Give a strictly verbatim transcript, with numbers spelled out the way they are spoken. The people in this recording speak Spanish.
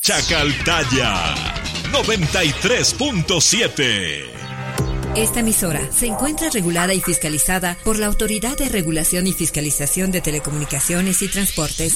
Chacaltaya noventa y tres punto siete. Esta emisora se encuentra regulada y fiscalizada por la Autoridad de Regulación y Fiscalización de Telecomunicaciones y Transportes,